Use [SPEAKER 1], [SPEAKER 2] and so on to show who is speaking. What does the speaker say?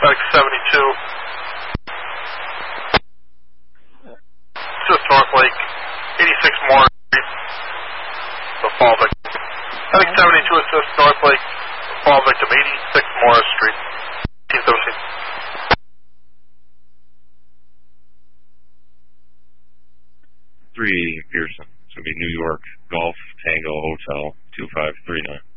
[SPEAKER 1] Medic 72. Assist North Lake, 86 Morris Street, the fall victim. Medic 72 assist North Lake, fall victim, 86 Morris Street, 1813.
[SPEAKER 2] 3 Pearson. It's going to be New York Golf Tango Hotel 2539.